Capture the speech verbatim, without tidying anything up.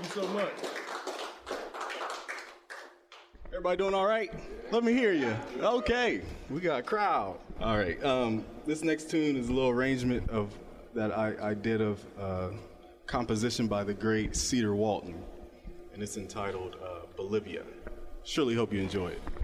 you so much. Everybody doing all right? Let me hear you. Okay, we got a crowd. All right, um, this next tune is a little arrangement of that I, I did of uh, composition by the great Cedar Walton, and it's entitled uh, Bolivia. Surely hope you enjoy it.